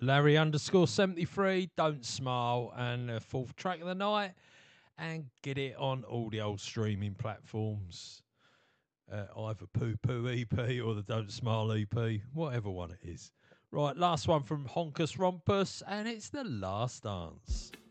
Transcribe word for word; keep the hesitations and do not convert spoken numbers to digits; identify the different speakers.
Speaker 1: Larry underscore seventy-three, Don't Smile, and the fourth track of the night, and get it on all the old streaming platforms. Uh, either Poo Poo E P or the Don't Smile E P, whatever one it is. Right, last one from Honkus Rompus, and it's The Last Dance.